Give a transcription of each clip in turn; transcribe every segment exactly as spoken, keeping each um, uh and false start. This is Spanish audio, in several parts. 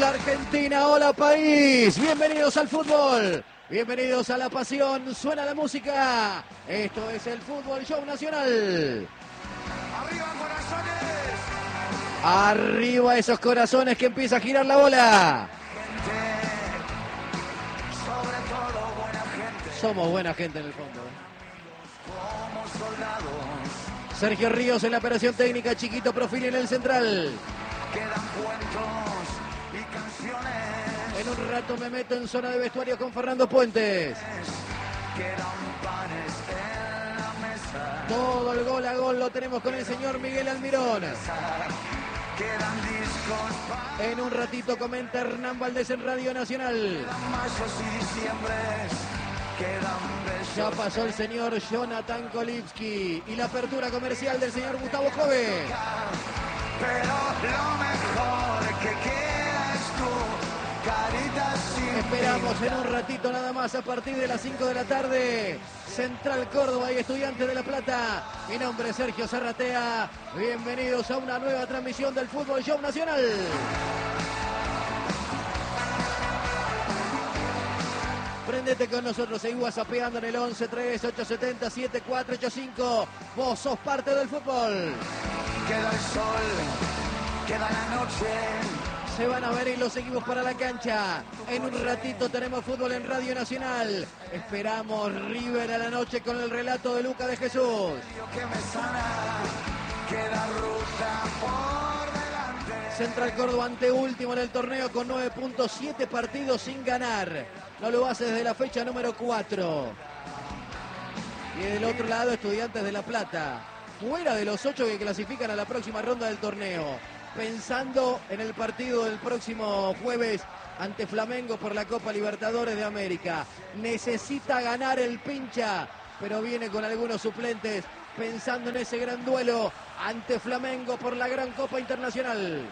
Argentina, hola país, bienvenidos al fútbol, bienvenidos a la pasión, suena la música, esto es el Fútbol Show Nacional. ¡Arriba corazones! Arriba esos corazones que empieza a girar la bola. Gente, sobre todo buena gente. Somos buena gente en el fondo. Como soldados. Sergio Ríos en la operación técnica, Chiquito Profili en el central. Quedan cuentos y canciones. En un rato me meto en zona de vestuario con Fernando Puentes. Quedan panes en la mesa. Todo el gol a gol lo tenemos con el señor Miguel Almirón. Quedan discos para En un ratito comenta Hernán Valdés en Radio Nacional. mayos y diciembres. Quedan besos. Ya pasó el señor Jonathan Kolipski y la apertura comercial del señor Gustavo Jove. Pero lo mejor que queda es tu carita sin Esperamos pintar. en un ratito nada más a partir de las cinco de la tarde. Central Córdoba y Estudiantes de La Plata. Mi nombre es Sergio Zarratea. Bienvenidos a una nueva transmisión del Fútbol Show Nacional. Prendete con nosotros, seguí whatsappeando en el once tres ocho siete cero siete cuatro ocho cinco. Vos sos parte del fútbol. Queda el sol, queda la noche. Se van a ver y los seguimos para la cancha. En un ratito tenemos fútbol en Radio Nacional. Esperamos River a la noche con el relato de Luca de Jesús. Dios que me sana, queda ruta por delante. Central Córdoba anteúltimo en el torneo con nueve puntos, siete partidos sin ganar. No lo hace desde la fecha número cuatro. Y del otro lado, Estudiantes de La Plata. Fuera de los ocho que clasifican a la próxima ronda del torneo. Pensando en el partido del próximo jueves ante Flamengo por la Copa Libertadores de América. Necesita ganar el pincha, pero viene con algunos suplentes pensando en ese gran duelo ante Flamengo por la gran Copa Internacional.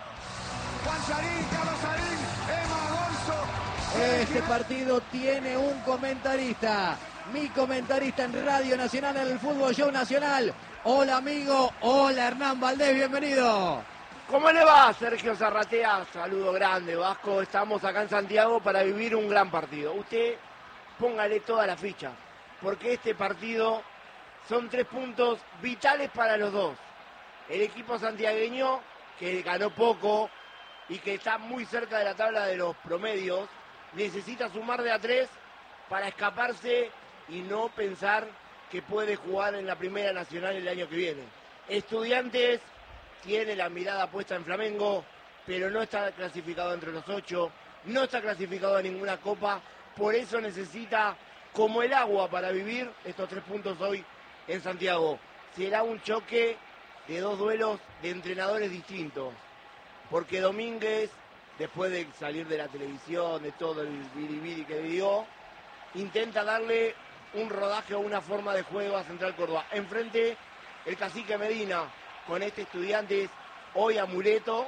Juan Sarín, Carlos Sarín, Emma Alonso. Este partido tiene un comentarista, mi comentarista en Radio Nacional, en el Fútbol Show Nacional. Hola amigo, hola Hernán Valdés, bienvenido. ¿Cómo le va, Sergio Zarratea? Saludo grande, Vasco. Estamos acá en Santiago para vivir un gran partido. Usted póngale toda la ficha, porque este partido son tres puntos vitales para los dos. El equipo santiagueño, que ganó poco y que está muy cerca de la tabla de los promedios, necesita sumar de a tres para escaparse y no pensar que puede jugar en la Primera Nacional el año que viene. Estudiantes tiene la mirada puesta en Flamengo, pero no está clasificado entre los ocho, no está clasificado a ninguna copa, por eso necesita como el agua para vivir estos tres puntos hoy en Santiago. Será un choque de dos duelos de entrenadores distintos, porque Domínguez, después de salir de la televisión, de todo el biribiri que dio, intenta darle un rodaje o una forma de juego a Central Córdoba. Enfrente, el cacique Medina, con este Estudiantes hoy amuleto,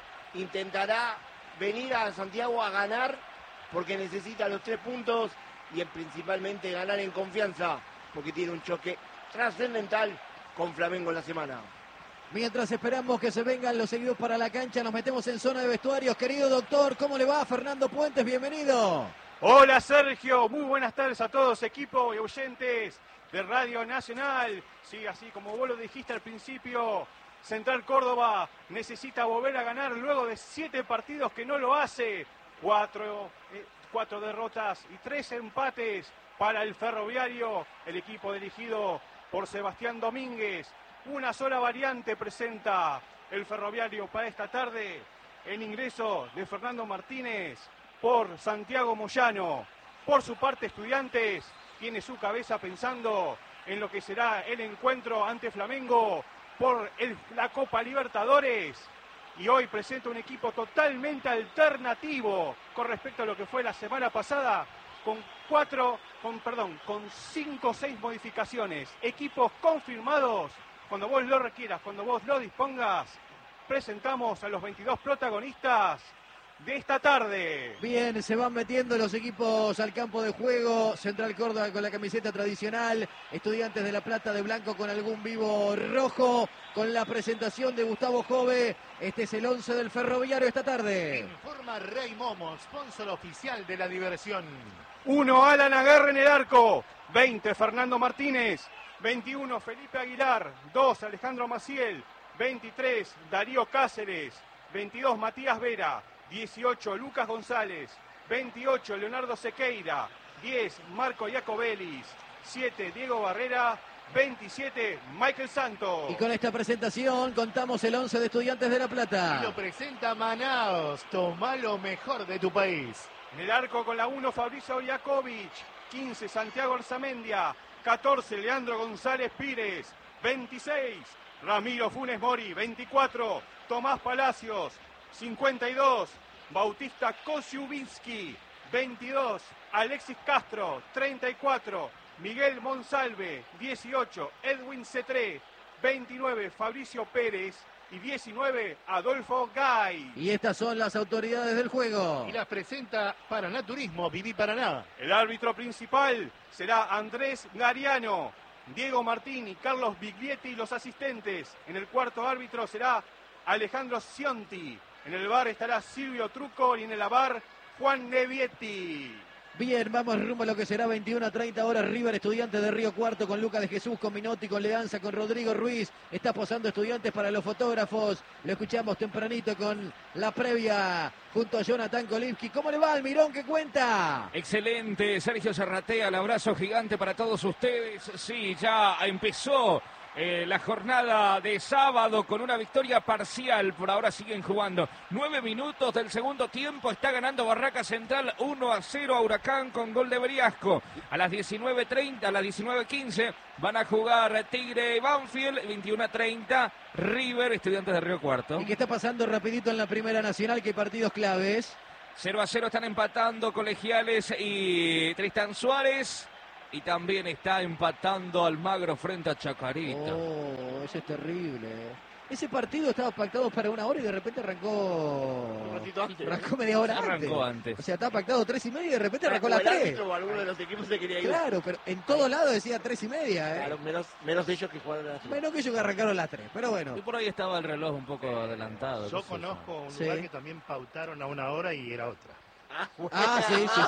intentará venir a Santiago a ganar porque necesita los tres puntos y principalmente ganar en confianza porque tiene un choque trascendental con Flamengo en la semana. Mientras esperamos que se vengan los seguidos para la cancha, nos metemos en zona de vestuarios. Querido doctor, ¿cómo le va? Fernando Puentes, bienvenido. Hola Sergio, muy buenas tardes a todos, equipo y oyentes de Radio Nacional. Sí, así como vos lo dijiste al principio, Central Córdoba necesita volver a ganar luego de siete partidos que no lo hace. Cuatro, eh, cuatro derrotas y tres empates para el Ferroviario, el equipo dirigido por Sebastián Domínguez. Una sola variante presenta el Ferroviario para esta tarde, el ingreso de Fernando Martínez por Santiago Moyano. Por su parte, Estudiantes tiene su cabeza pensando en lo que será el encuentro ante Flamengo por el, la Copa Libertadores. Y hoy presenta un equipo totalmente alternativo con respecto a lo que fue la semana pasada, con cuatro, con perdón, con cinco o seis modificaciones. Equipos confirmados. Cuando vos lo requieras, cuando vos lo dispongas, presentamos a los veintidós protagonistas de esta tarde. Bien, se van metiendo los equipos al campo de juego. Central Córdoba con la camiseta tradicional. Estudiantes de La Plata de blanco con algún vivo rojo. Con la presentación de Gustavo Jove. Este es el once del Ferroviario esta tarde. Informa Rey Momo, sponsor oficial de la diversión. uno, Alan Aguerre en el arco. veinte, Fernando Martínez. veintiuno, Felipe Aguilar. dos, Alejandro Maciel. veintitrés, Darío Cáceres. veintidós, Matías Vera. dieciocho, Lucas González. veintiocho, Leonardo Sequeira. diez, Marco Iacobelis. siete, Diego Barrera. veintisiete, Michael Santos. Y con esta presentación contamos el once de Estudiantes de La Y Plata. lo presenta Manaos. Toma lo mejor de tu país. En el arco con la uno, Fabricio Iakovic. quince, Santiago Arzamendia. catorce, Leandro González Pires. veintiséis, Ramiro Funes Mori. veinticuatro, Tomás Palacios. cincuenta y dos, Bautista Kosiubinsky. veintidós, Alexis Castro. treinta y cuatro, Miguel Monsalve. dieciocho, Edwin Cetré. veintinueve, Fabricio Pérez. Y diecinueve, Adolfo Gay. Y estas son las autoridades del juego. Y las presenta Paraná Turismo, Viví Paraná. El árbitro principal será Andrés Gariano. Diego Martín y Carlos Biglietti y los asistentes. En el cuarto árbitro será Alejandro Cionti. En el bar estará Silvio Truco y en el bar Juan Nevietti. Bien, vamos rumbo a lo que será veintiuna a treinta horas. River, Estudiantes de Río Cuarto con Lucas de Jesús, con Minotti, con Leanza, con Rodrigo Ruiz. Está posando Estudiantes para los fotógrafos. Lo escuchamos tempranito con la previa junto a Jonathan Kolivsky. ¿Cómo le va, Almirón? ¿Qué cuenta? Excelente, Sergio Zarratea, el abrazo gigante para todos ustedes. Sí, ya empezó eh, la jornada de sábado con una victoria parcial. Por ahora siguen jugando nueve minutos del segundo tiempo. Está ganando Barraca Central uno a cero a Huracán con gol de Briasco. A las diecinueve treinta, a las diecinueve quince van a jugar Tigre y Banfield. veintiuno a treinta, River, Estudiantes de Río Cuarto. ¿Y qué está pasando rapidito en la Primera Nacional? ¿Qué partidos claves? cero a cero están empatando Colegiales y Tristan Suárez. Y también está empatando Almagro frente a Chacarita. Oh, eso es terrible. Ese partido estaba pactado para una hora y de repente arrancó... Un ratito antes. Arrancó media hora Arrancó antes. antes. O sea, estaba pactado tres y media y de repente Para arrancó como las el tres. árbitro o alguno de los equipos se quería ir. Claro, pero en todo lado decía tres y media, ¿eh? Claro, menos, menos ellos que jugaron a las tres. Menos que ellos que arrancaron las tres, pero bueno. Y por ahí estaba el reloj un poco adelantado. Yo qué sé conozco un Sí. lugar que también pautaron a una hora y era otra. Ah, Ah, sí, sí, sí.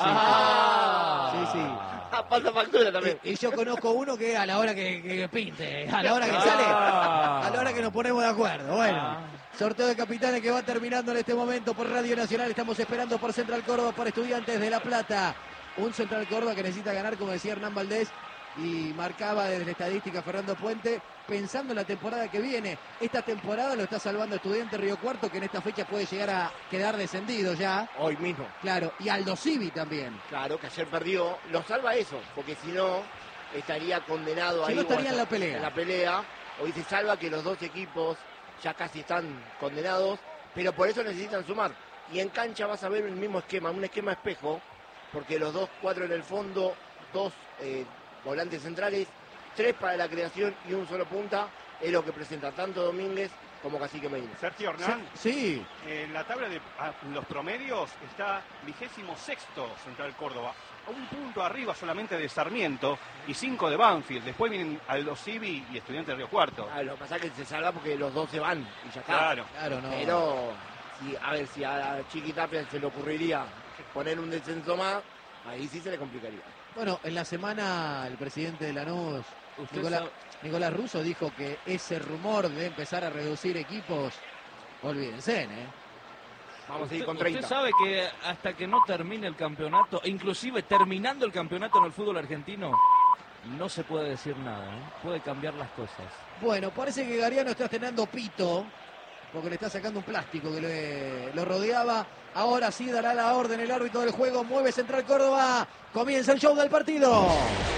Ah. Sí, sí. Ah, pasa factura también. Y, y yo conozco uno que a la hora que, que pinte, a la hora que Ah. sale, a la hora que nos ponemos de acuerdo. Bueno, Ah. sorteo de capitanes que va terminando en este momento por Radio Nacional. Estamos esperando por Central Córdoba, por Estudiantes de La Plata. Un Central Córdoba que necesita ganar, como decía Hernán Valdés, y marcaba desde la estadística Fernando Puente, pensando en la temporada que viene. Esta temporada lo está salvando Estudiantes Río Cuarto, que en esta fecha puede llegar a quedar descendido ya. Hoy mismo. Claro, y Aldo Civi también. Claro, que ayer perdió. Lo salva eso, porque si no, estaría condenado Si ahí. no, estaría o en la pelea. En la pelea. Hoy se salva que los dos equipos ya casi están condenados, pero por eso necesitan sumar. Y en cancha vas a ver el mismo esquema, un esquema espejo, porque los dos, cuatro en el fondo, dos eh, volantes centrales, tres para la creación y un solo punta, es lo que presenta tanto Domínguez como Cacique Medina. Sergio Hernán, Sí, en la tabla de ah, los promedios está vigésimo sexto Central Córdoba. A un punto arriba solamente de Sarmiento y cinco de Banfield. Después vienen Aldo Civi y Estudiantes de Río Cuarto. Ah, lo que pasa es que se salva porque los dos se van y ya está. Claro. claro, no. Pero, si, a ver, si a Chiqui Tapia se le ocurriría poner un descenso más, ahí sí se le complicaría. Bueno, en la semana el presidente de Lanús, Usted Nicolás, sabe- Nicolás Russo, dijo que ese rumor de empezar a reducir equipos, olvídense, ¿eh? Vamos a seguir Usted, con usted treinta. sabe que hasta que no termine el campeonato, e inclusive terminando el campeonato en el fútbol argentino, no se puede decir nada, ¿eh? Puede cambiar las cosas. Bueno, parece que Gariano está estrenando pito, porque le está sacando un plástico que le, lo rodeaba. Ahora sí dará la orden el árbitro del juego, mueve Central Córdoba, comienza el show del partido.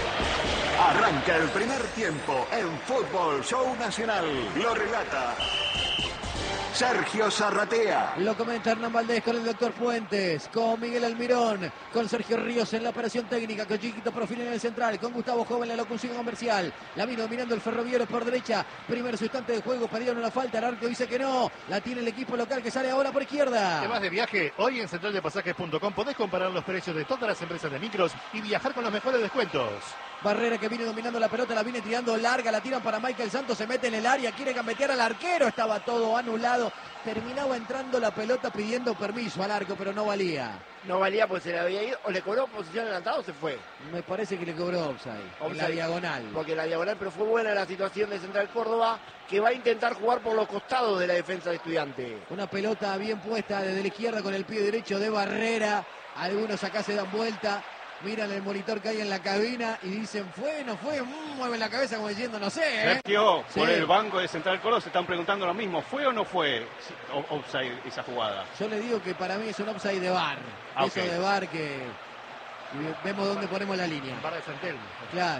Arranca el primer tiempo en Fútbol Show Nacional. Lo relata Sergio Zarratea. Lo comenta Hernán Valdés con el doctor Puentes, con Miguel Almirón, con Sergio Ríos en la operación técnica, con Chiquito Profil en el central, con Gustavo Joven en la locución comercial. La vino dominando el Ferroviario por derecha. Primer instante de juego, pidieron una falta. El arco dice que no. La tiene el equipo local que sale ahora por izquierda. ¿Te vas de viaje? Hoy en central de pasajes punto com podés comparar los precios de todas las empresas de micros y viajar con los mejores descuentos. Barrera que viene dominando la pelota, la viene tirando larga, la tiran para Michael Santos, se mete en el área, quiere gambetear al arquero, estaba todo anulado. Terminaba entrando la pelota pidiendo permiso al arco, pero no valía. No valía porque se le había ido, o le cobró posición adelantada o se fue. Me parece que le cobró offside, en la Offside, diagonal. Porque la diagonal, pero fue buena la situación de Central Córdoba, que va a intentar jugar por los costados de la defensa de Estudiantes. Una pelota bien puesta desde la izquierda con el pie derecho de Barrera. Algunos acá se dan vuelta. Miran el monitor que hay en la cabina y dicen, ¿fue? ¿No fue? Mm, mueven la cabeza como diciendo, no sé. ¿eh? Sergio, Sí. por el banco de Central Córdoba se están preguntando lo mismo. ¿Fue o no fue o- offside esa jugada? Yo le digo que para mí es un offside de V A R. Ah, Eso ok. de V A R que vemos dónde ponemos la línea. Para de Santelmo. Claro.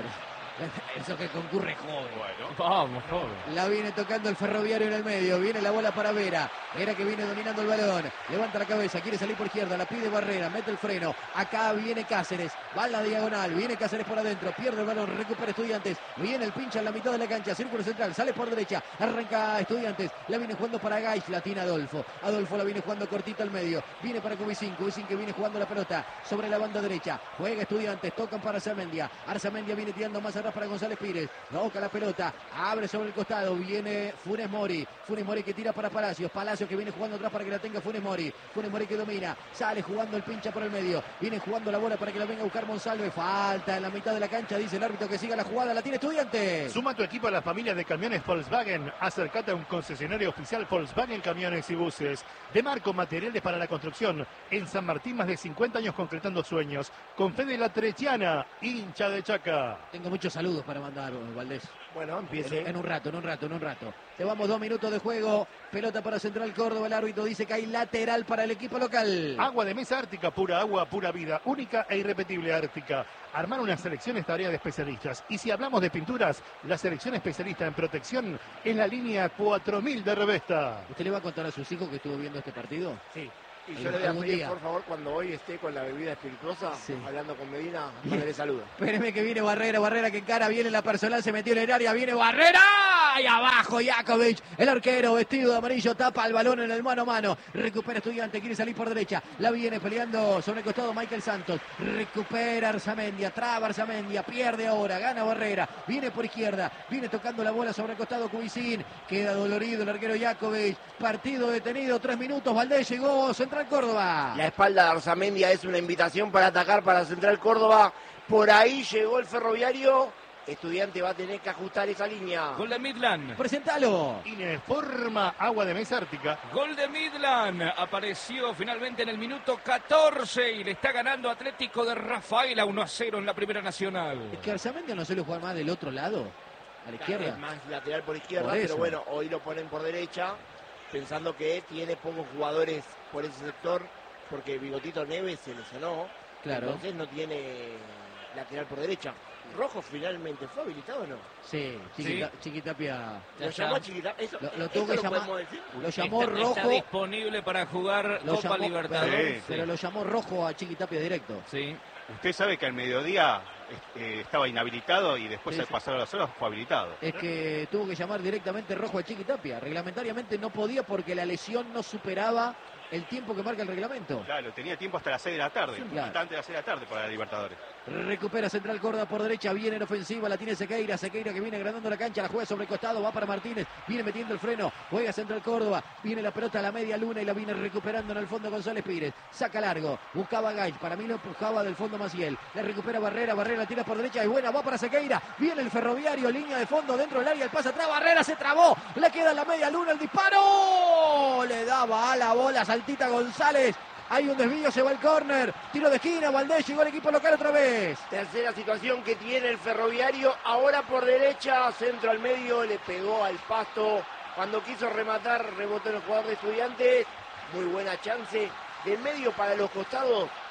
Eso que concurre joven. Bueno, Vamos, joven. La viene tocando el Ferroviario en el medio. Viene la bola para Vera. Vera que viene dominando el balón. Levanta la cabeza. Quiere salir por izquierda. La pide Barrera. Mete el freno. Acá viene Cáceres. Va a la diagonal. Viene Cáceres por adentro. Pierde el balón. Recupera Estudiantes. Viene el pincha en la mitad de la cancha. Círculo central. Sale por derecha. Arranca Estudiantes. La viene jugando para Gais. La tiene Adolfo. Adolfo la viene jugando cortita al medio. Viene para Cubicín. Cubicín que viene jugando la pelota sobre la banda derecha. Juega Estudiantes. Tocan para Arzamendia. Arzamendia viene tirando más atrás para González Pires. Toca la pelota. Abre sobre el costado. Viene Funes Mori. Funes Mori que tira para Palacios. Palacios que viene jugando atrás para que la tenga Funes Mori. Funes Mori que domina. Sale jugando el pincha por el medio. Viene jugando la bola para que la venga a buscar Monsalve. Falta en la mitad de la cancha. Dice el árbitro que siga la jugada. La tiene Estudiantes. Suma tu equipo a la familia de camiones Volkswagen. Acércate a un concesionario oficial Volkswagen Camiones y Buses. De Marco Materiales para la Construcción. En San Martín, más de cincuenta años concretando sueños. Con Fede La Trechiana, hincha de Chaca. Tengo muchos saludos para mandar, Valdés. Bueno, empiece. En, en un rato, en un rato, en un rato. Llevamos dos minutos de juego. Pelota para Central Córdoba. El árbitro dice que hay lateral para el equipo local. Agua de mesa Ártica, pura agua, pura vida. Única e irrepetible Ártica. Armar una selección es tarea de especialistas. Y si hablamos de pinturas, la selección especialista en protección es la línea cuatro mil de Revesta. ¿Usted le va a contar a sus hijos que estuvo viendo este partido? Sí. Y yo le voy a Algún pedir, día. por favor, cuando hoy esté con la bebida espirituosa, Sí. hablando con Medina, mándale saludos. Espéreme que viene Barrera, Barrera que encara, viene la personal, se metió en el área, viene Barrera y abajo Jakovic, el arquero vestido de amarillo, tapa el balón en el mano a mano, recupera Estudiante, quiere salir por derecha, la viene peleando sobre el costado Michael Santos, recupera Arzamendia, traba Arzamendia, pierde ahora, gana Barrera, viene por izquierda, viene tocando la bola sobre el costado Cubicín, queda dolorido el arquero Jakovic, partido detenido, tres minutos, Valdés llegó Central Córdoba. La espalda de Arzamendia es una invitación para atacar para Central Córdoba. Por ahí llegó el Ferroviario. Estudiante va a tener que ajustar esa línea. Gol de Midland. Presentalo. Ineforma agua de mesa Ártica. Gol de Midland. Apareció finalmente en el minuto catorce y le está ganando Atlético de Rafaela uno a cero en la Primera Nacional. Es que Arzamendia no suele jugar más del otro lado, a la izquierda. Es más lateral por izquierda, Por eso. pero bueno, hoy lo ponen por derecha, pensando que tiene pocos jugadores por ese sector, porque Bigotito Neves se lesionó. Claro. Entonces no tiene lateral por derecha. ¿Rojo finalmente fue habilitado o no? Sí, Chiquita, Chiquitapia. ¿Lo Ya llamó está. Chiquita? Eso, Lo, lo eso tuvo que lo llamar, podemos decir. lo llamó está, rojo, está disponible para jugar lo Copa llamó- Libertadores. pero, pero lo llamó rojo a Chiquitapia directo. Sí. usted sabe que al mediodía eh, estaba inhabilitado y después Sí, al sí. pasar a las horas fue habilitado. Es que tuvo que llamar directamente rojo a Chiquitapia. Reglamentariamente no podía porque la lesión no superaba el tiempo que marca el reglamento. Claro, tenía tiempo hasta las seis de la tarde, Sí, un claro. poquito antes de las seis de la tarde para la Libertadores. Recupera Central Córdoba por derecha, viene en ofensiva, la tiene Sequeira, Sequeira que viene agrandando la cancha, la juega sobre el costado, va para Martínez, viene metiendo el freno, juega Central Córdoba, viene la pelota a la media luna y la viene recuperando en el fondo González Pires, saca largo, buscaba Gaich, para mí lo empujaba del fondo Maciel, la recupera Barrera, Barrera la tira por derecha, es buena, va para Sequeira, viene el Ferroviario, línea de fondo dentro del área, el pase atrás, Barrera se trabó, le queda la media luna, el disparo, le daba a la bola, saltita González. Hay un desvío, se va el córner, tiro de esquina, Valdés, llegó el equipo local otra vez. Tercera situación que tiene el Ferroviario, ahora por derecha, centro al medio, le pegó al pasto. Cuando quiso rematar, rebotó en el jugador de Estudiantes. Muy buena chance. Del medio para los costados,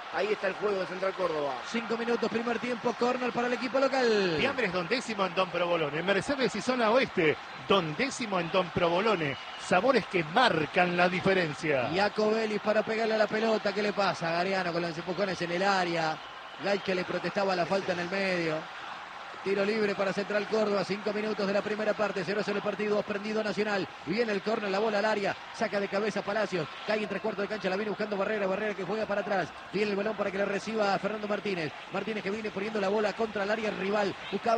Ahí está el juego de Central Córdoba. Cinco minutos, primer tiempo, córner para el equipo local. Fiambres Don Décimo en Don Provolone. Mercedes y Zona Oeste, Don Décimo en Don Provolone. Sabores que marcan la diferencia. Jacobelli para pegarle a la pelota. ¿Qué le pasa? Gariano con los empujones en el área. Gay que le protestaba la falta en el medio. Tiro libre para Central Córdoba, cinco minutos de la primera parte, cero cero el partido, prendido Nacional. Viene el córner, la bola al área, saca de cabeza Palacios, cae en tres cuartos de cancha, la viene buscando Barrera, Barrera que juega para atrás. Viene el balón para que le reciba a Fernando Martínez. Martínez que viene poniendo la bola contra el área rival.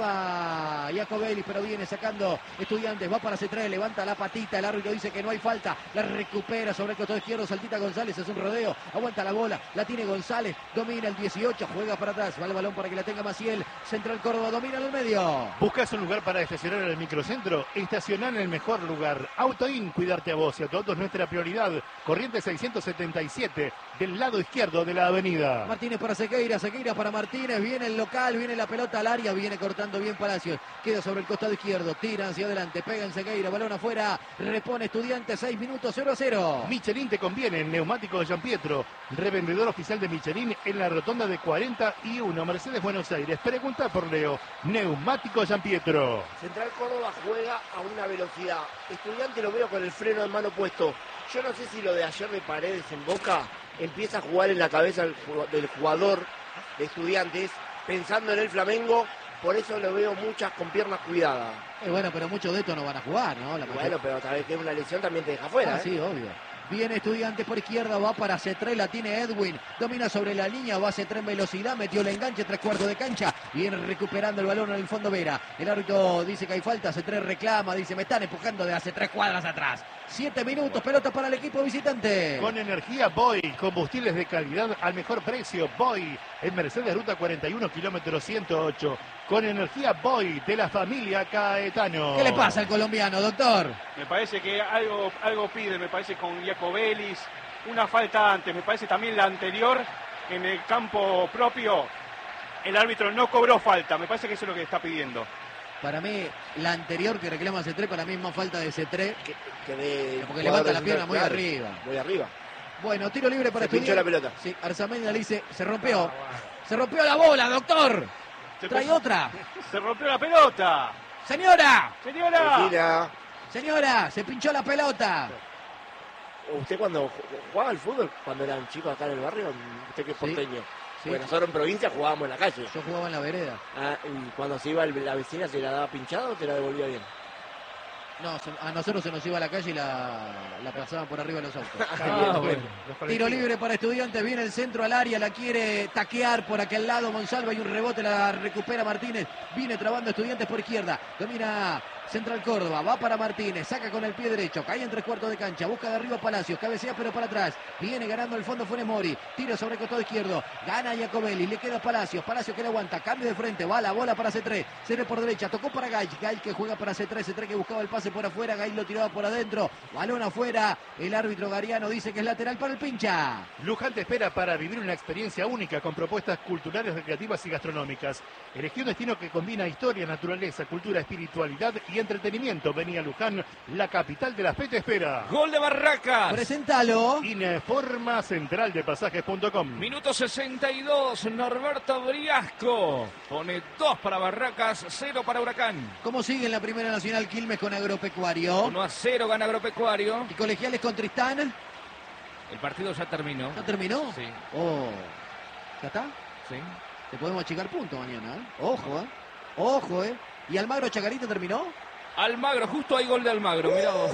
Buscaba Jacobelli, pero viene sacando Estudiantes, va para C tres, levanta la patita, el árbitro dice que no hay falta, la recupera sobre el costado izquierdo, Saltita González, es un rodeo, aguanta la bola, la tiene González, domina el dieciocho, juega para atrás, va el balón para que la tenga Maciel. Central Córdoba domina en el medio. ¿Buscas un lugar para estacionar en el microcentro? Estacionar en el mejor lugar. Autoin, cuidarte a vos y a todos, nuestra prioridad. Corriente seiscientos setenta y siete, del lado izquierdo de la avenida. Martínez para Sequeira, Sequeira para Martínez, viene el local, viene la pelota al área, viene cortando bien Palacios, queda sobre el costado izquierdo, tira hacia adelante, pega en Sequeira, balón afuera, repone Estudiantes, seis minutos, cero a cero. Michelin te conviene, neumático de Gian Pietro, revendedor oficial de Michelin en la rotonda de cuarenta y uno, Mercedes Buenos Aires. Pregunta por Leo, neumático Gian Pietro. Central Córdoba juega a una velocidad. Estudiante lo veo con el freno de mano puesto. Yo no sé si lo de ayer de Paredes en Boca empieza a jugar en la cabeza del jugador de Estudiantes, pensando en el Flamengo, por eso lo veo muchas con piernas cuidadas. Eh, bueno, pero muchos de estos no van a jugar, ¿no? La bueno, mayor... pero otra vez que es una lesión también te deja fuera. Ah, ¿eh? Sí, obvio. Viene Estudiantes por izquierda, va para C tres, la tiene Edwin, domina sobre la línea, va a C tres en velocidad, metió el enganche, tres cuartos de cancha, viene recuperando el balón en el fondo Vera. El árbitro dice que hay falta, C tres reclama, dice me están empujando de hace tres cuadras atrás. Siete minutos, pelota para el equipo visitante. Con energía Boy, combustibles de calidad al mejor precio. Boy, en Mercedes Ruta cuarenta y uno, kilómetro ciento ocho. Con energía Boy de la familia Caetano. ¿Qué le pasa al colombiano, doctor? Me parece que algo, algo pide, me parece con Jacobelis, una falta antes, me parece también la anterior en el campo propio. El árbitro no cobró falta, me parece que eso es lo que está pidiendo. Para mí, la anterior que reclama C tres, para mí es más falta de C tres. Que, que de porque levanta la pierna muy claro, arriba. Muy arriba. Bueno, tiro libre para Se pinchó la pelota. Sí, Arzamendi le dice, se rompió. Se rompió la bola, doctor. Se Trae puso... otra. Se rompió la pelota. Señora. Señora. Tranquila. Señora, se pinchó la pelota. ¿Usted cuando jugaba al fútbol, cuando eran chicos acá en el barrio, usted que es porteño? Sí. Bueno, nosotros en provincia jugábamos en la calle. Yo jugaba en la vereda. Ah, y cuando se iba la vecina, ¿se la daba pinchada o te la devolvía bien? No, a nosotros se nos iba a la calle y la, la pasaban por arriba de los autos. Ah, bueno. Tiro libre para Estudiantes, viene el centro al área, la quiere taquear por aquel lado Monsalva y un rebote, la recupera Martínez, viene trabando Estudiantes por izquierda, domina Central Córdoba, va para Martínez, saca con el pie derecho, cae en tres cuartos de cancha, busca de arriba Palacios, cabecea pero para atrás, viene ganando el fondo Funes Mori, tiro sobre el costado izquierdo, gana Jacobelli, le queda Palacios, Palacios que le aguanta, cambio de frente, va la bola para C tres, C tres por derecha, tocó para Gay, Gay que juega para C tres, C tres que buscaba el pase por afuera, Gay lo tiraba por adentro, balón afuera, el árbitro Gariano dice que es lateral para el pincha. Luján te espera para vivir una experiencia única con propuestas culturales, recreativas y gastronómicas. Elegí un destino que combina historia, naturaleza, cultura, espiritualidad y entretenimiento. Vení a Luján, la capital de la fe te espera. Gol de Barracas. Preséntalo. Informa central de pasajes punto com. Minuto sesenta y dos, Norberto Briasco pone dos para Barracas, cero para Huracán. ¿Cómo sigue en la Primera Nacional Quilmes con Agropecuario? uno a cero gana Agropecuario. ¿Y Colegiales con Tristán? El partido ya terminó. ¿Ya terminó? Sí. Oh, ¿ya está? Sí. Te podemos achicar puntos mañana, ¿eh? Ojo, ¿eh? Ojo, ¿eh? ¿Y Almagro Chacarita terminó? Almagro, justo hay gol de Almagro, mirá vos.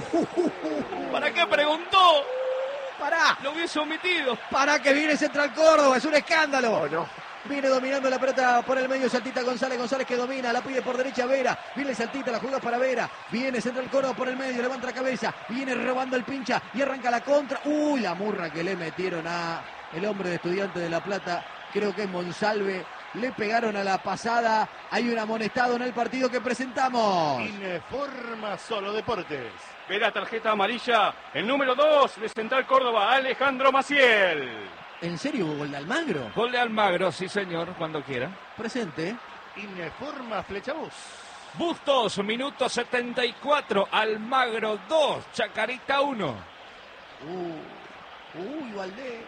¿Para qué preguntó? ¡Pará! Lo hubiese omitido. ¡Pará que viene Central Córdoba! ¡Es un escándalo! Oh, no. Viene dominando la pelota por el medio, Saltita González, González que domina, la pide por derecha Vera, viene Saltita, la juega para Vera, viene Central Córdoba por el medio, levanta la cabeza, viene robando el pincha y arranca la contra. ¡Uy! La murra que le metieron a el hombre de Estudiantes de La Plata, creo que es Monsalve, le pegaron a la pasada, hay un amonestado en el partido que presentamos. Informa Solo Deportes. Ve la tarjeta amarilla, el número dos de Central Córdoba, Alejandro Maciel. ¿En serio hubo gol de Almagro? Gol de Almagro, sí señor, cuando quiera. Presente. Informa Flechabús. Bustos, minuto setenta y cuatro, Almagro dos, Chacarita uno. Uh, uy, Valdés.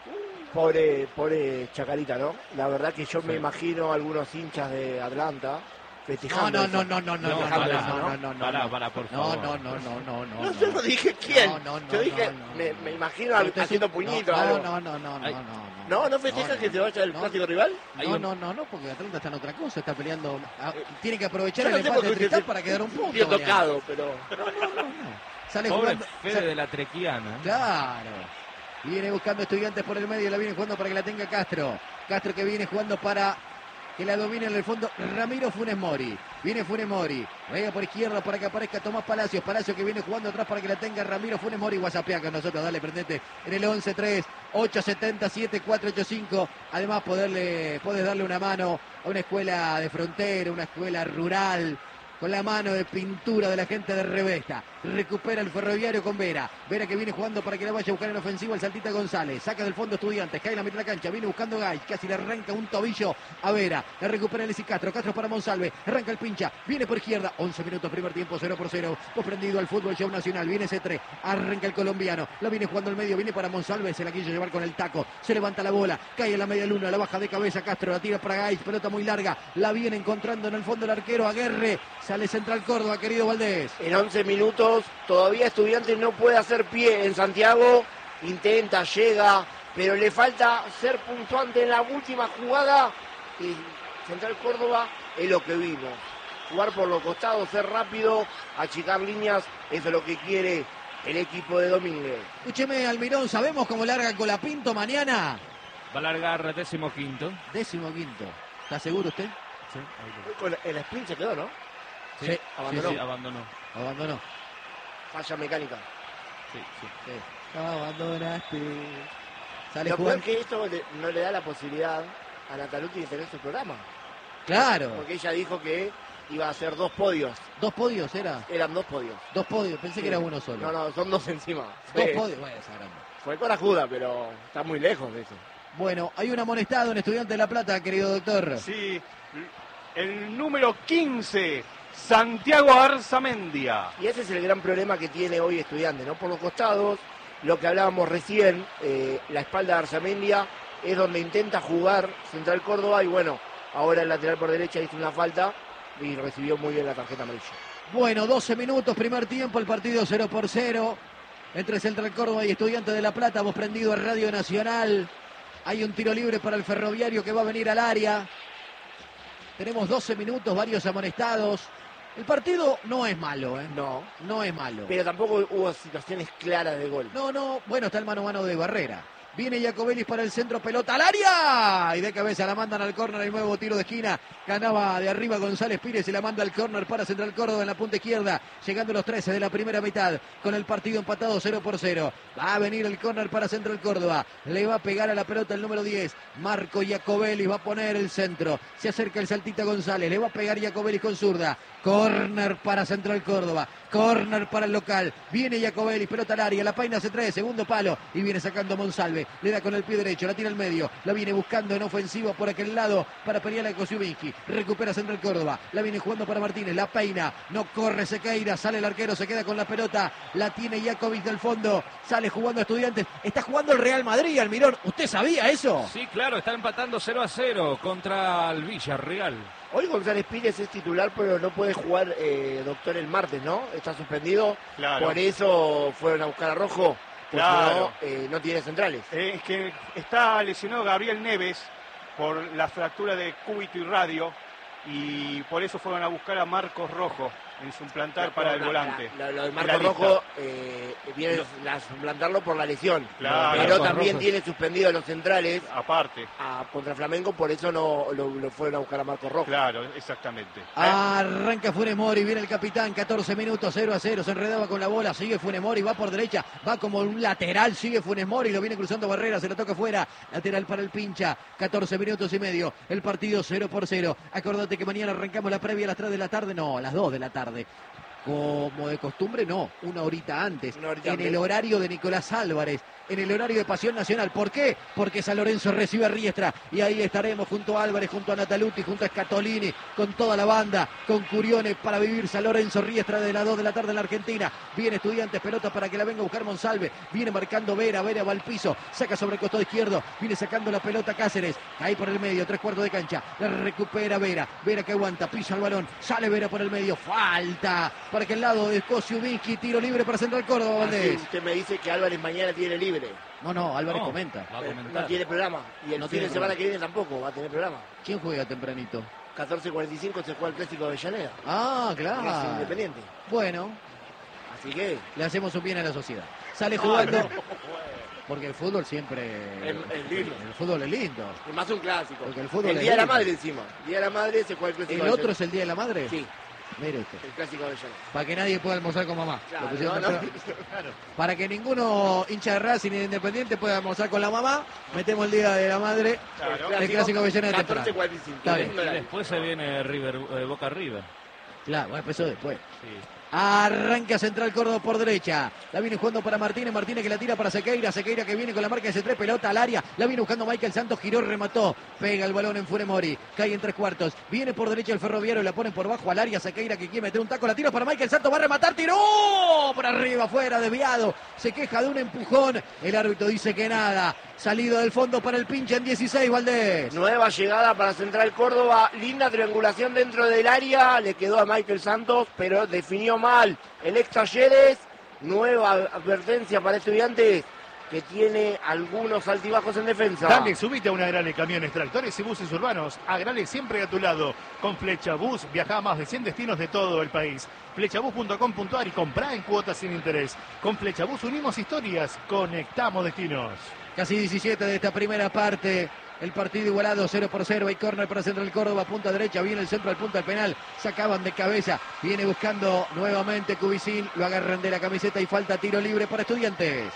Pobre, pobre Chacarita, ¿no? La verdad que yo me imagino algunos hinchas de Atlanta festejando. No, no, no, no, no, no, no, Festejando no, eso, no, no, no, Pará, no. pará, por No, favor. no, no, no, no, no. No, yo no dije quién. No, no, no, yo dije, no, no. me, me imagino al- Usted es haciendo un- puñitos. No, algo. no, no, no, no, Ay. no, no. No, ¿no festeja No, que no. se vaya el No. clásico rival? Hay No, un- no, no, no, porque Atlanta está en otra cosa, está peleando. ah, tiene que aprovechar Yo no el sé empate por de qué Tristán se- para quedar un punto. Bien mañana. tocado, pero... No, no, no, no. Sale Pobre jugando. Fede sale- de la Trequiana. ¿eh? Claro. Viene buscando Estudiantes por el medio, la viene jugando para que la tenga Castro. Castro que viene jugando para que la domine en el fondo Ramiro Funes Mori. Viene Funes Mori. Venga por izquierda para que aparezca Tomás Palacios. Palacios que viene jugando atrás para que la tenga Ramiro Funes Mori. WhatsAppea con nosotros, dale, prendete en el once tres ocho siete cero siete cuatro ocho cinco. Además, poderle, podés darle una mano a una escuela de frontera, una escuela rural, con la mano de pintura de la gente de Revesta. Recupera el Ferroviario con Vera. Vera que viene jugando para que la vaya a buscar en ofensiva el Saltita González. Saca del fondo Estudiantes. Cae en la mitad de la cancha. Viene buscando Gay. Casi le arranca un tobillo a Vera. La recupera Alexis Castro. Castro para Monsalve. Arranca el pincha. Viene por izquierda. once minutos primer tiempo. cero por cero. Vos prendido al fútbol show nacional. Viene C tres. Arranca el colombiano. La viene jugando al medio. Viene para Monsalve. Se la quiso llevar con el taco. Se levanta la bola. Cae en la media luna. La baja de cabeza Castro. La tira para Gay. Pelota muy larga. La viene encontrando en el fondo el arquero Aguerre. Sale Central Córdoba, querido Valdés. En once minutos todavía Estudiantes no puede hacer pie en Santiago, intenta, llega, pero le falta ser puntuante en la última jugada y Central Córdoba es lo que vimos. Jugar por los costados, ser rápido, achicar líneas, eso es lo que quiere el equipo de Domínguez. Escúcheme, Almirón, ¿sabemos cómo larga Colapinto mañana? Va a largar décimo quinto. Décimo quinto. ¿Está seguro usted? Sí, Con el sprint se quedó, ¿no? sí, Sí, abandonó. sí, abandonó. Abandonó. Falla mecánica. Sí, sí. Sí. Abandonaste. Sale Lo peor jugando. que esto le- no le da la posibilidad a Nataluti de tener su programa. Claro. Porque ella dijo que iba a hacer dos podios. Dos podios era. Eran dos podios. Dos podios. Pensé que era uno solo. No, no, son dos encima. Dos Fue, podios. Bueno, esa gran- fue corajuda, pero está muy lejos de eso. Bueno, hay un amonestado en Estudiante de La Plata, querido doctor. Sí, el número quince, Santiago Arzamendia. Y ese es el gran problema que tiene hoy Estudiantes, ¿no? Por los costados, lo que hablábamos recién, eh, la espalda de Arzamendia es donde intenta jugar Central Córdoba y bueno, ahora el lateral por derecha hizo una falta y recibió muy bien la tarjeta amarilla. Bueno, doce minutos, primer tiempo, el partido cero por cero. Entre Central Córdoba y Estudiante de La Plata, hemos prendido a Radio Nacional. Hay un tiro libre para el Ferroviario que va a venir al área. Tenemos doce minutos, varios amonestados. El partido no es malo, ¿eh? No, No es malo. pero tampoco hubo situaciones claras de gol. No, no, bueno, está el mano a mano de Barrera. Viene Jacobelis para el centro, pelota al área. Y de cabeza la mandan al córner, el nuevo tiro de esquina. Ganaba de arriba González Pires y la manda al córner para Central Córdoba en la punta izquierda. Llegando los trece de la primera mitad. Con el partido empatado cero por cero. Va a venir el córner para Central Córdoba. Le va a pegar a la pelota el número diez. Marco Jacobelis va a poner el centro. Se acerca el Saltita González. Le va a pegar Jacobelis con zurda. Córner para Central Córdoba. Córner para el local. Viene Jacobelis, pelota al área. La paina se trae, segundo palo. Y viene sacando Monsalve. Le da con el pie derecho, la tira al medio. La viene buscando en ofensiva por aquel lado para pelear a Kosciuszynski. Recupera Central Córdoba. La viene jugando para Martínez. La peina. No corre Sequeira. Sale el arquero, se queda con la pelota. La tiene Jacobic del fondo. Sale jugando Estudiantes. Está jugando el Real Madrid, Almirón. ¿Usted sabía eso? Sí, claro, está empatando cero a cero contra el Villarreal. Hoy González Pires es titular, pero no puede jugar eh, doctor el martes, ¿no? Está suspendido. Claro. Por eso fueron a buscar a Rojo. Porque Claro. no, eh, no tiene centrales. Eh, es que está lesionado Gabriel Neves por la fractura de cúbito y radio y por eso fueron a buscar a Marcos Rojo en suplantar para el La- volante. la- la- Lo de La Marco lista. Rojo eh, viene a suplantarlo por la lesión. Claro. Pero Marcos también Rojo. tiene suspendido a los centrales Aparte, a, contra Flamengo, por eso no lo, lo fueron a buscar a Marco Rojo. claro, exactamente. Arranca Funes Mori, viene el capitán, catorce minutos, cero a cero, se enredaba con la bola, sigue Funes Mori, va por derecha, va como un lateral, sigue Funes Mori, lo viene cruzando Barrera, se lo toca fuera, lateral para el pincha, catorce minutos y medio, el partido cero por cero. Acordate que mañana arrancamos la previa a las tres de la tarde, no, a las dos de la tarde. Como de costumbre, no, una horita antes, Una horita en antes. el horario de Nicolás Álvarez. en el horario de Pasión Nacional. ¿Por qué? Porque San Lorenzo recibe a Riestra y ahí estaremos junto a Álvarez, junto a Nataluti, junto a Scatolini, con toda la banda, con Curione para vivir San Lorenzo Riestra de las dos de la tarde en la Argentina. Viene Estudiantes, pelota para que la venga a buscar Monsalve, viene marcando Vera, Vera va al piso, saca sobre el costado izquierdo, viene sacando la pelota Cáceres, ahí por el medio, tres cuartos de cancha, la recupera Vera, Vera que aguanta, pisa el balón, sale Vera por el medio, falta para que el lado de Kosciuszynski, tiro libre para Central Córdoba, Valdés. Usted me dice que Álvarez mañana tiene libre. No, no, Álvarez No, comenta. va a comentar. No tiene programa. Y el No fin tiene de semana programa. que viene tampoco va a tener programa. ¿Quién juega tempranito? catorce cuarenta y cinco se juega el Clásico de Avellaneda. Ah, Es claro. Independiente. Bueno, Así que le hacemos un bien a la sociedad. Sale jugando, porque el fútbol siempre... Es- es lindo. El fútbol es lindo. es más un clásico. Porque el fútbol el es Día de la lindo. Madre encima. Día de la Madre se juega el Clásico ¿El de otro es Avellaneda. el Día de la Madre? Sí, Mire usted. el Clásico de Avellaneda. Para que nadie pueda almorzar con mamá. Claro, Lo pusieron no, no. temprano. Para que ninguno hincha de Racing ni de Independiente pueda almorzar con la mamá, metemos el Día de la Madre, el Clásico de Avellaneda temprano. catorce cuarenta y cinco. Está bien. Y después se viene River, eh, Boca River. Claro, bueno, empezó después. Sí. Arranca Central Córdoba por derecha. La viene jugando para Martínez. Martínez que la tira para Sequeira. Sequeira que viene con la marca de C tres. Pelota al área. La viene buscando Michael Santos. Giró, remató. Pega el balón en Funemori. Cae en tres cuartos. Viene por derecha el Ferroviario. La ponen por bajo al área. Sequeira que quiere meter un taco. La tira para Michael Santos. Va a rematar. Tiró. Por arriba, afuera, desviado. Se queja de un empujón. El árbitro dice que nada. Salido del fondo para el pinche en dieciséis, Valdés. Nueva llegada para Central Córdoba, linda triangulación dentro del área, le quedó a Michael Santos, pero definió mal el ex Talleres. Nueva advertencia para Estudiantes, que tiene algunos altibajos en defensa. Dale, subite a una Agrale Camiones, Tractores y Buses Urbanos. Agrale siempre a tu lado. Con Flecha Bus viaja a más de cien destinos de todo el país. flechabus punto com punto ar y comprá en cuotas sin interés. Con Flecha Bus unimos historias, conectamos destinos. Casi diecisiete de esta primera parte. El partido igualado cero por cero. Hay córner para Central Córdoba. Punta derecha. Viene el centro al punto del penal. Sacaban de cabeza. Viene buscando nuevamente Cubicín. Lo agarran de la camiseta y falta tiro libre para Estudiantes.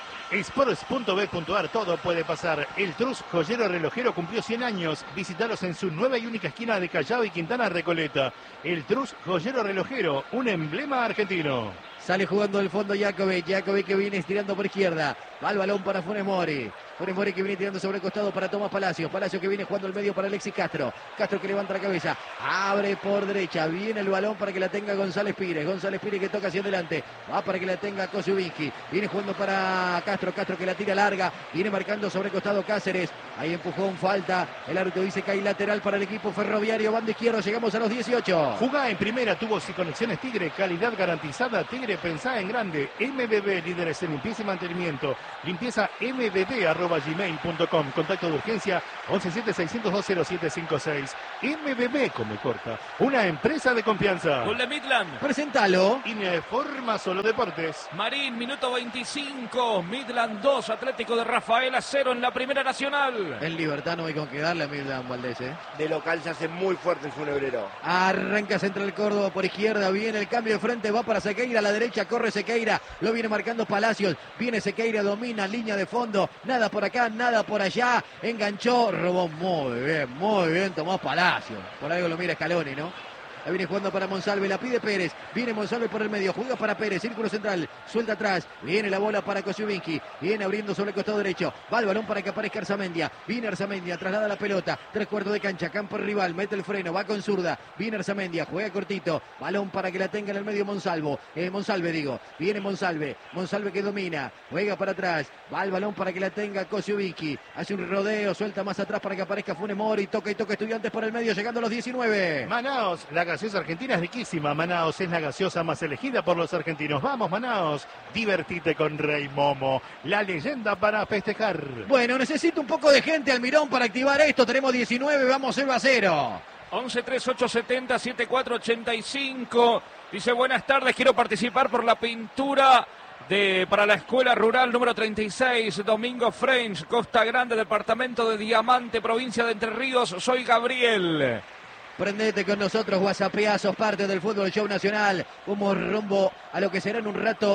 Sports punto bet punto ar, todo puede pasar. El Trus Joyero Relojero cumplió cien años. Visítalos en su nueva y única esquina de Callao y Quintana Recoleta. El Trus Joyero Relojero, un emblema argentino. Sale jugando del fondo Jakovic. Jakovic que viene estirando por izquierda. Va el balón para Funes Mori. Funes Mori que viene tirando sobre el costado para Tomás Palacios. Palacios que viene jugando el medio para Alexis Castro. Castro que levanta la cabeza. Abre por derecha. Viene el balón para que la tenga González Pires. González Pires que toca hacia adelante. Va para que la tenga Kosciuszynski. Viene jugando para Castro. Castro que la tira larga. Viene marcando sobre el costado Cáceres. Ahí empujón, falta. El árbitro dice que hay lateral para el equipo Ferroviario. Banda izquierda. Llegamos a los dieciocho. Jugá en primera, tubos y conexiones Tigre, calidad garantizada. Tigre, pensá en grande. M B B, líderes en limpieza y mantenimiento. Limpieza m b b arroba gmail punto com. Contacto de urgencia once siete seiscientos dos cero siete cinco seis. M B B, come corta. Una empresa de confianza. Gol de Midland. Presentalo. Informa Solo Deportes. Marín, minuto veinticinco. Midland dos, Atlético de Rafaela cero en la Primera Nacional. En Libertad no hay con qué darle a Mildan Valdés, ¿eh? De local se hace muy fuerte el funebrero. Arranca Central Córdoba por izquierda, viene el cambio de frente, va para Sequeira, a la derecha corre Sequeira, lo viene marcando Palacios, viene Sequeira, domina, línea de fondo, nada por acá, nada por allá, enganchó, robó muy bien, muy bien Tomás Palacios, por algo lo mira Scaloni, ¿no? La viene jugando para Monsalve, la pide Pérez, viene Monsalve por el medio, juega para Pérez, círculo central, suelta atrás, viene la bola para Kosciuszynski, viene abriendo sobre el costado derecho, va el balón para que aparezca Arzamendia, viene Arzamendia, traslada la pelota, tres cuartos de cancha, campo rival, mete el freno, va con zurda, viene Arzamendia, juega cortito, balón para que la tenga en el medio Monsalvo, eh, Monsalve digo, viene Monsalve, Monsalve que domina, juega para atrás, va el balón para que la tenga Kosciuszynski, hace un rodeo, suelta más atrás para que aparezca Funes Mori, toca y toca Estudiantes por el medio, llegando a los diecinueve. Manaos, la gaseosa argentina es riquísima. Manaos es la gaseosa más elegida por los argentinos. Vamos, Manaos, divertite con Rey Momo, la leyenda para festejar. Bueno, necesito un poco de gente, Almirón, para activar esto. Tenemos diecinueve, vamos cero a cero. once treinta y ocho setenta setenta y cuatro ochenta y cinco. Dice, buenas tardes, quiero participar por la pintura de para la Escuela Rural número treinta y seis, Domingo French, Costa Grande, departamento de Diamante, provincia de Entre Ríos. Soy Gabriel. Prendete con nosotros, whatsappeá, sos parte del Fútbol Show Nacional. Vamos rumbo a lo que será en un rato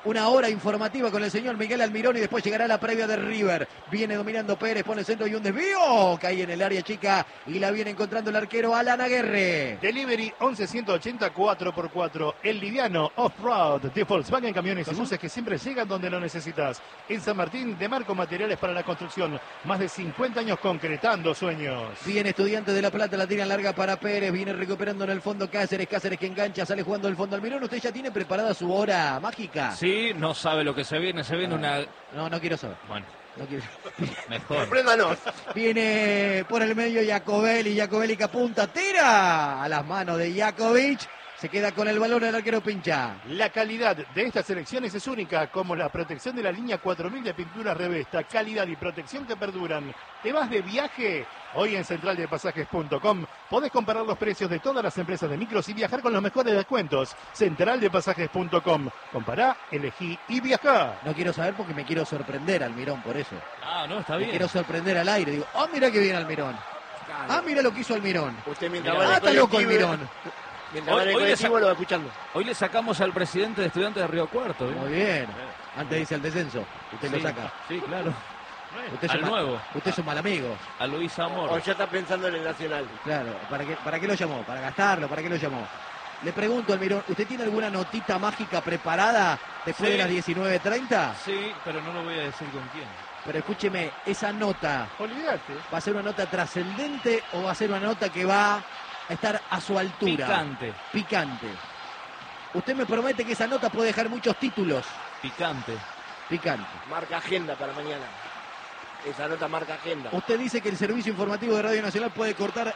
una hora informativa con el señor Miguel Almirón y después llegará la previa de River. Viene dominando Pérez, pone el centro y un desvío. Cae en el área chica y la viene encontrando el arquero Alan Aguerre. Delivery once ciento ochenta cuatro por cuatro. El liviano Off-Road de Volkswagen Camiones y Buses que siempre llegan donde lo necesitas. En San Martín, de Marco Materiales para la Construcción. Más de cincuenta años concretando sueños. Viene Estudiantes de La Plata, la tiran larga para Pérez. Viene recuperando en el fondo Cáceres. Cáceres que engancha, sale jugando el fondo Almirón. ¿Usted ya tiene preparada su hora mágica? Sí, no sabe lo que se viene. Se viene una... No, no quiero saber. Bueno, No quiero... mejor. Sorpréndanos. Viene por el medio Jacobelli. Jacobelli que apunta, tira a las manos de Jakovic. Se queda con el balón el arquero Pincha. La calidad de estas selecciones es única, como la protección de la línea cuatro mil de pinturas Revesta. Calidad y protección que perduran. ¿Te vas de viaje? Hoy en central de pasajes punto com podés comparar los precios de todas las empresas de micros y viajar con los mejores descuentos. central de pasajes punto com. Compará, elegí y viajá. No quiero saber porque me quiero sorprender, Almirón, por eso. Ah, no, está Me bien. quiero sorprender al aire. Digo, ah, mira que viene Almirón. Ah, mira lo que hizo Almirón. Usted mientras Mira, va Ah, en el está loco colectivo, Almirón. mientras va en el Hoy- hoy le colectivo sa- lo va escuchando. Hoy le sacamos al presidente de Estudiantes de Río Cuarto. ¿eh? Muy bien. Antes dice el descenso. Usted Sí, lo saca. Sí, claro. Usted es Al un mal- nuevo. Usted es un mal amigo. A Luis O Amor. ya está pensando en el Nacional. Claro. ¿Para qué, ¿Para qué lo llamó? ¿Para gastarlo? ¿Para qué lo llamó? Le pregunto, Almirón, ¿usted tiene alguna notita mágica preparada después Sí. de las diecinueve treinta? Sí, pero no lo voy a decir con quién. Pero escúcheme, esa nota, Olvídate. ¿va a ser una nota trascendente o va a ser una nota que va a estar a su altura? Picante. Picante. Usted me promete que esa nota puede dejar muchos títulos. Picante. Picante. Marca agenda para mañana. Esa nota marca agenda. Usted dice que el servicio informativo de Radio Nacional puede cortar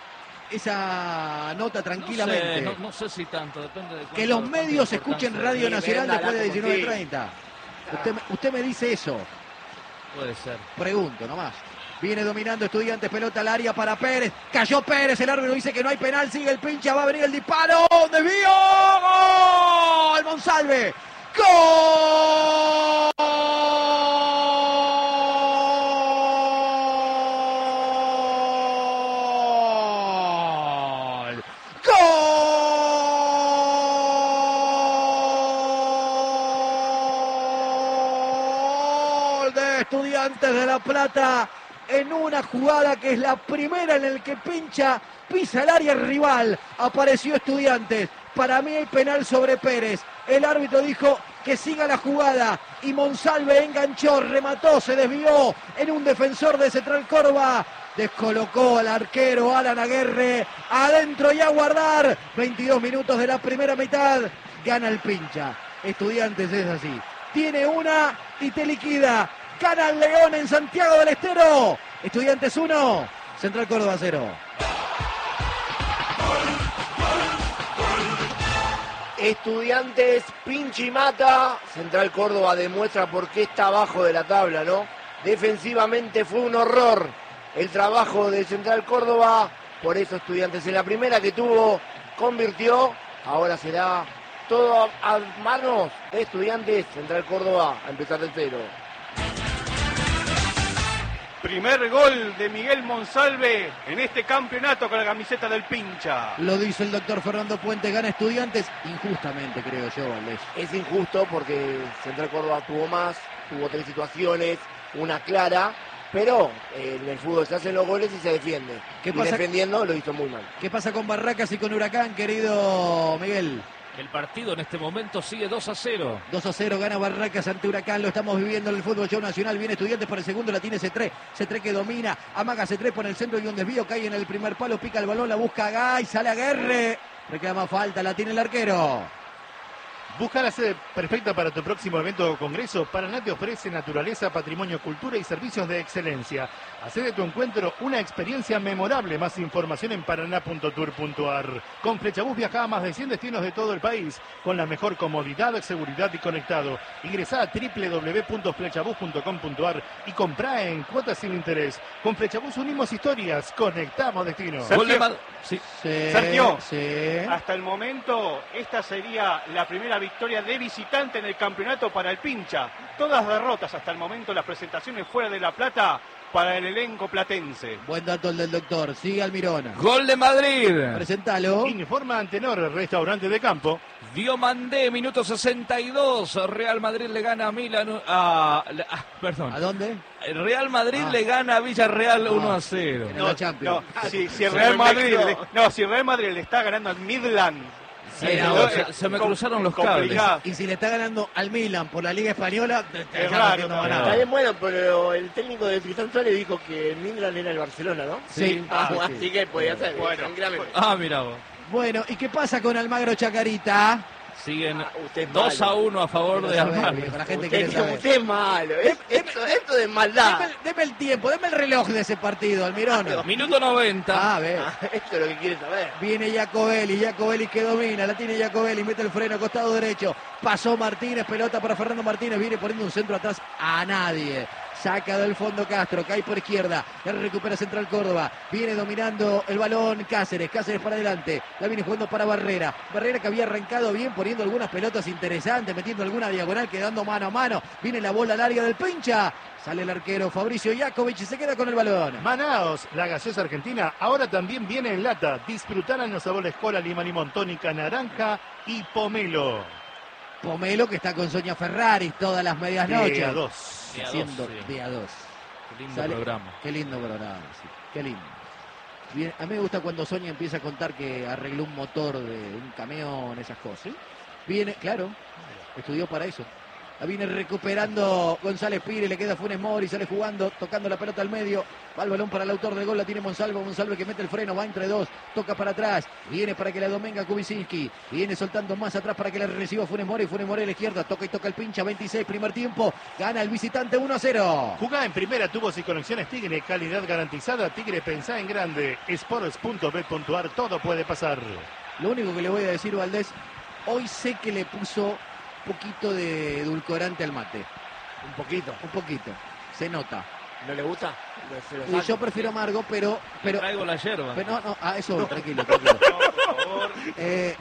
esa nota tranquilamente. No sé, no, no sé si tanto, depende de Que cuánto- los cuánta medios importancia escuchen le- Radio Sí, Nacional véndala después de como diecinueve sí. treinta. Usted, me- usted me dice eso. Puede ser. Pregunto nomás. Viene dominando Estudiantes, pelota al área para Pérez. Cayó Pérez, el árbitro dice que no hay penal, sigue el pincha, va a venir el disparo. ¡Desvío! ¡Gol! Monsalve. ¡Gol! ¡Gol de Estudiantes de La Plata! En una jugada que es la primera en el que Pincha pisa el área rival. Apareció Estudiantes. Para mí hay penal sobre Pérez. El árbitro dijo que siga la jugada y Monsalve enganchó, remató, se desvió en un defensor de Central Córdoba. Descolocó al arquero Alan Aguerre. Adentro y a guardar. veintidós minutos de la primera mitad. Gana el Pincha. Estudiantes es así. Tiene una y te liquida. Gana el León en Santiago del Estero. Estudiantes uno, Central Córdoba cero. Estudiantes, pinche y mata. Central Córdoba demuestra por qué está abajo de la tabla, ¿no? Defensivamente fue un horror el trabajo de Central Córdoba. Por eso Estudiantes en la primera que tuvo convirtió. Ahora será todo a manos de Estudiantes. Central Córdoba a empezar de cero. Primer gol de Miguel Monsalve en este campeonato con la camiseta del Pincha. Lo dice el doctor Fernando Puente, gana Estudiantes injustamente, creo yo, Valdés. Es injusto porque Central Córdoba tuvo más, tuvo tres situaciones, una clara, pero eh, en el fútbol se hacen los goles y se defiende. ¿Qué Y pasa? defendiendo lo hizo muy mal. ¿Qué pasa con Barracas y con Huracán, querido Miguel? El partido en este momento sigue dos a cero. dos a cero gana Barracas ante Huracán, lo estamos viviendo en el fútbol show nacional. Viene Estudiantes por el segundo, la tiene C tres. C tres que domina, amaga C tres por el centro y un desvío, cae en el primer palo, pica el balón, la busca Gay, sale a Guerre. Reclama falta, la tiene el arquero. Busca la sede perfecta para tu próximo evento o congreso. Paraná te ofrece naturaleza, patrimonio, cultura y servicios de excelencia. Hacé de tu encuentro una experiencia memorable. Más información en paraná punto tour punto a r. Con Flechabús viaja a más de cien destinos de todo el país, con la mejor comodidad, seguridad y conectado. Ingresá a doble u doble u doble u punto flechabús punto com punto a r y comprá en cuotas sin interés. Con Flechabús unimos historias, conectamos destinos. Sergio. Gol de Mad- sí. Sí, Sergio. sí. Hasta el momento, esta sería la primera victoria de visitante en el campeonato para el Pincha. Todas derrotas hasta el momento, las presentaciones fuera de La Plata para el elenco platense. Buen dato el del doctor. Sigue Almirón. Gol de Madrid. Presentalo. Informa Antenor, restaurante de campo. Diomandé, minuto sesenta y dos. Real Madrid le gana a Milan. A, ah, perdón. ¿A dónde? Real Madrid Ah. le gana a Villarreal Ah. uno a cero. En la Champions. No, si, si el Se Real me Madrid, mezcló. le, no, si el Real Madrid le está ganando al Midland. Sí, eh, no, eh, se, se me com- cruzaron los cables. complicado. Y si le está ganando al Milan por la Liga Española, te- te Es está raro metiendo también. ganado. Está bien bueno, pero el técnico de Tristán Suárez dijo que el Midland era el Barcelona, ¿no? Sí. Ah, Sí, sí. así que podía ser, Bueno, tranquilamente. Ah, mira vos. Bueno, ¿y qué pasa con Almagro Chacarita? Siguen Ah, usted es dos a malo. uno a favor Quiero de saber, Almagro. viejo, la gente Usted, quiere saber. usted es malo. Es- esto, esto de maldad. Deme, deme el tiempo, deme el reloj de ese partido, Almirón. Minuto noventa. Ah, ve. Ah, esto es lo que quiere saber. Viene Jacobelli, Jacobelli que domina, la tiene Jacobelli, mete el freno, costado derecho, pasó Martínez, pelota para Fernando Martínez, viene poniendo un centro atrás a nadie. Saca del fondo Castro, cae por izquierda, la recupera Central Córdoba, viene dominando el balón Cáceres, Cáceres para adelante, la viene jugando para Barrera, Barrera que había arrancado bien poniendo algunas pelotas interesantes, metiendo alguna diagonal, quedando mano a mano, viene la bola al área del pincha, sale el arquero Fabricio Jakovic y se queda con el balón. Manaos, la gaseosa argentina, ahora también viene en lata. Disfrutarán los sabores cola, lima, limón, tónica, naranja y pomelo. Pomelo que está con Sonia Ferrari todas las medias noches. De a dos. De a dos, Haciendo sí. de a dos. Qué lindo Sale- programa. Qué lindo programa, sí, qué lindo. Bien, a mí me gusta cuando Sonia empieza a contar que arregló un motor de un camión, esas cosas. Viene, claro, estudió para eso. La viene recuperando González Pire, le queda Funes Mori, sale jugando, tocando la pelota al medio. Va el balón para el autor del gol, la tiene Monsalvo. Monsalve que mete el freno, va entre dos, toca para atrás. Viene para que la domenga Kubicinski. Viene soltando más atrás para que la reciba Funes Mori. Funes Mori a la izquierda, toca y toca el pincha. veintiséis, primer tiempo. Gana el visitante uno a cero. Jugá en primera, tubos y conexiones Tigre, calidad garantizada. Tigre, pensá en grande. Sports punto bet punto ar, todo puede pasar. Lo único que le voy a decir, Valdés, hoy sé que le puso un poquito de edulcorante al mate. Un poquito. Un poquito. Se nota. ¿No le gusta? Lo- se lo Y saco. yo prefiero amargo, pero... pero, Traigo la yerba. pero no, no, a eso voy, tranquilo, tranquilo. No, por favor. Eh,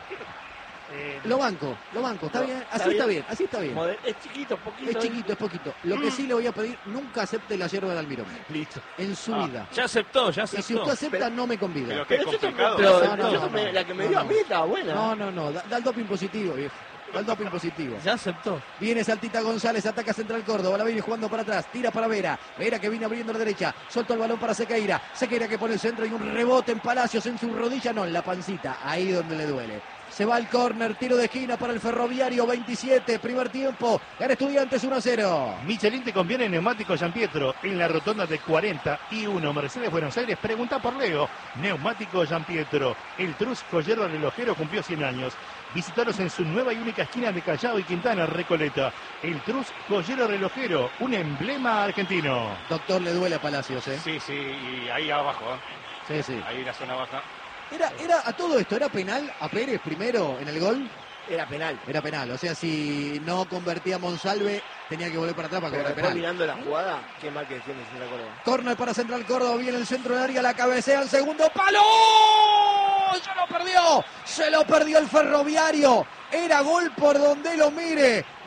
Eh, lo banco, lo banco, está No, bien, está así está bien. bien, así está bien. Moder- Es chiquito, poquito. Es chiquito, es poquito. Lo que sí le voy a pedir, nunca acepte la yerba de Almirón. Listo. En su Ah, vida. ya aceptó, ya Y si aceptó. usted acepta, no me convida. Pero que es Pero yo complicado. pero, No, no, yo no, me- no. la que me No, dio a no. mí estaba buena. No, no, no, da, da el doping positivo, viejo. Da el doping positivo. Ya aceptó. Viene Saltita González, ataca Central Córdoba, la viene jugando para atrás, tira para Vera, Vera que viene abriendo la derecha, soltó el balón para Sequeira, Sequeira que pone el centro y un rebote en Palacios, en su rodilla, no, en la pancita, ahí donde le duele. Se va al córner, tiro de esquina para el Ferroviario, veintisiete, primer tiempo, gana Estudiantes uno a cero. Michelin te conviene Neumático Giampietro en la rotonda de cuarenta y uno Mercedes Buenos Aires. Pregunta por Leo. Neumático Giampietro. El Trus joyero relojero cumplió cien años. Visitaros en su nueva y única esquina de Callao y Quintana, Recoleta. El Trus joyero relojero, un emblema argentino. Doctor, le duele a Palacios, ¿eh? Sí, sí, y ahí abajo, ¿eh? Sí, sí. Ahí la zona baja. Era, era, a todo esto, ¿era penal a Pérez primero en el gol? Era penal. Era penal, o sea, si no convertía Monsalve, tenía que volver para atrás para Pero cobrar después penal. mirando la jugada, qué mal que defiende Central Córdoba. Corner para Central Córdoba, viene el centro del área, la cabecea al segundo palo. Se lo perdió, se lo perdió el Ferroviario. Era gol por donde lo mire.